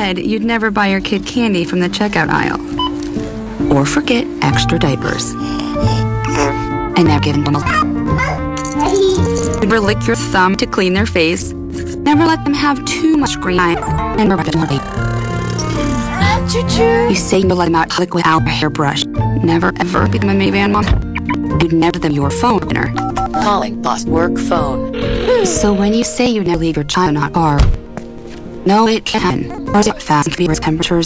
said you'd never buy your kid candy from the checkout aisle. Or forget extra diapers. And never give them Never lick your thumb to clean their face. Never let them have too much screen time. And never You say you'll let them out click without a hairbrush. Never ever become a minivan mom. You'd never them your phone dinner. Calling boss work phone. So when you say you never leave your child in a car, no, it can. Or fast fevers, temperatures,